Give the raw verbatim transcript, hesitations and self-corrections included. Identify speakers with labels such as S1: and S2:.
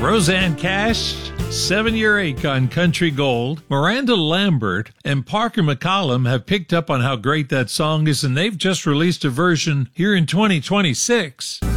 S1: Roseanne Cash, seven-year ache on Country Gold. Miranda Lambert and Parker McCollum have picked up on how great that song is, and they've just released a version here in twenty twenty-six.